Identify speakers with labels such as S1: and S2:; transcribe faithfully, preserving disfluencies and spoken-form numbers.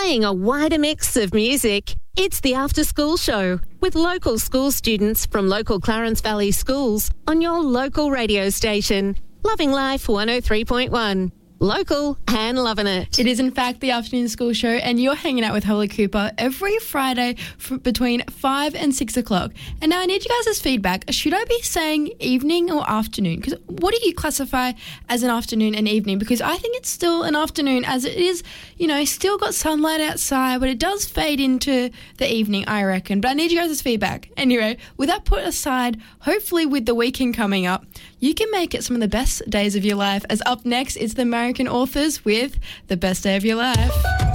S1: playing a wider mix of music. It's the After School Show with local school students from local Clarence Valley schools on your local radio station. Loving Life one oh three point one. Local and loving it.
S2: It is, in fact, the Afternoon School Show, and you're hanging out with Holly Cooper every Friday from between five and six o'clock. And now I need you guys' feedback. Should I be saying evening or afternoon? Because what do you classify as an afternoon and evening? Because I think it's still an afternoon, as it is, you know, still got sunlight outside, but it does fade into the evening, I reckon. But I need you guys' feedback. Anyway, with that put aside, hopefully with the weekend coming up, you can make it some of the best days of your life. As up next, it's the American Authors with The Best Day of Your Life.